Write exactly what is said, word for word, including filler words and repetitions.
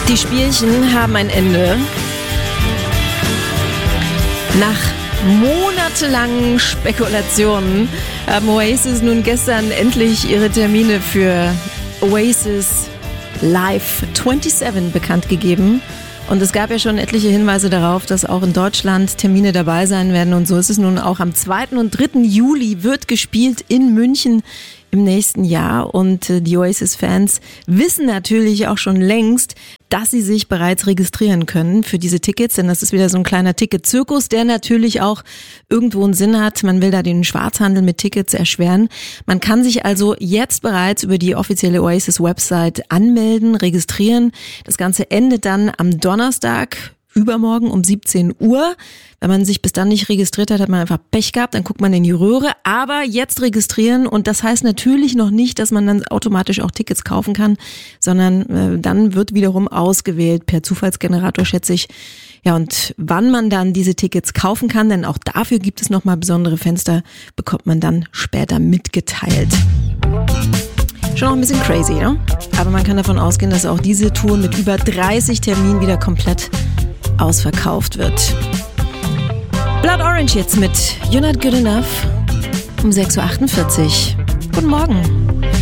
Die Spielchen haben ein Ende. Nach monatelangen Spekulationen haben Oasis nun gestern endlich ihre Termine für Oasis Live siebenundzwanzig bekannt gegeben. Und es gab ja schon etliche Hinweise darauf, dass auch in Deutschland Termine dabei sein werden. Und so ist es nun auch. Am zweiten und dritten Juli wird gespielt in München im nächsten Jahr. Und die Oasis-Fans wissen natürlich auch schon längst, dass sie sich bereits registrieren können für diese Tickets. Denn das ist wieder so ein kleiner Ticket-Zirkus, der natürlich auch irgendwo einen Sinn hat. Man will da den Schwarzhandel mit Tickets erschweren. Man kann sich also jetzt bereits über die offizielle Oasis-Website anmelden, registrieren. Das Ganze endet dann am Donnerstag, übermorgen um siebzehn Uhr. Wenn man sich bis dann nicht registriert hat, hat man einfach Pech gehabt, dann guckt man in die Röhre. Aber jetzt registrieren, und das heißt natürlich noch nicht, dass man dann automatisch auch Tickets kaufen kann, sondern äh, dann wird wiederum ausgewählt per Zufallsgenerator, schätze ich. Ja, und wann man dann diese Tickets kaufen kann, denn auch dafür gibt es nochmal besondere Fenster, bekommt man dann später mitgeteilt. Schon auch ein bisschen crazy, ne? Aber man kann davon ausgehen, dass auch diese Tour mit über dreißig Terminen wieder komplett ausverkauft wird. Blood Orange jetzt mit You're Not Good Enough um sechs Uhr achtundvierzig. Guten Morgen.